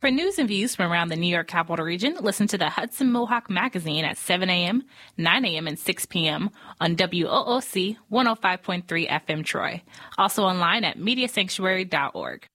For news and views from around the New York Capital Region, listen to the Hudson Mohawk Magazine at 7 a.m., 9 a.m., and 6 p.m. on WOOC 105.3 FM Troy. Also online at mediasanctuary.org.